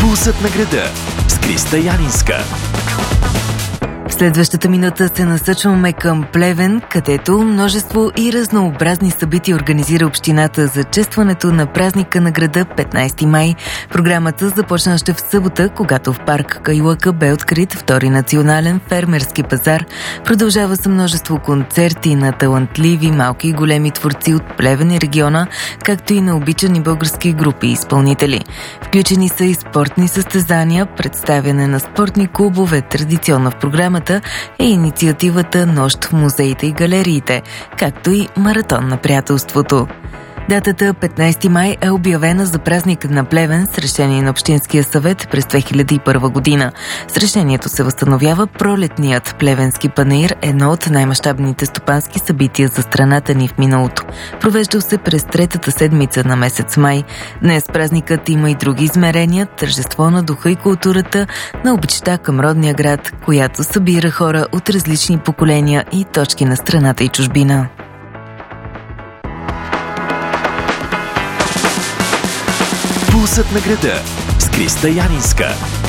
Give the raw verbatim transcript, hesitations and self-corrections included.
Пулсът на града с Криста Янинска. В следващата минута се насочваме към Плевен, където множество и разнообразни събития организира общината за честването на празника на града петнайсети май. Програмата започна още в събота, когато в парк Кайлъка бе открит втори национален фермерски пазар. Продължава се множество концерти на талантливи, малки и големи творци от Плевен и региона, както и на обичани български групи и изпълнители. Включени са и спортни състезания, представяне на спортни клубове. Традиционна в програмата е инициативата Нощ в музеите и галериите, както и маратон на приятелството. Датата петнайсети май е обявена за празник на Плевен с решение на Общинския съвет през две хиляди и първа година. С решението се възстановява пролетният Плевенски панаир, едно от най-мащабните стопански събития за страната ни в миналото. Провеждал се през третата седмица на месец май. Днес празникът има и други измерения, тържество на духа и културата на обичта към родния град, която събира хора от различни поколения и точки на страната и чужбина. Пулсът на града с Криста Янинска.